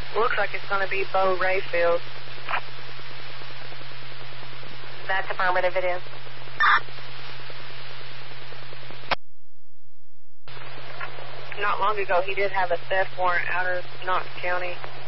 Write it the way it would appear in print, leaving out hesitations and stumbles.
Looks like it's going to be Bo Rayfield. That's affirmative, it is. Not long ago, he did have a theft warrant out of Knox County.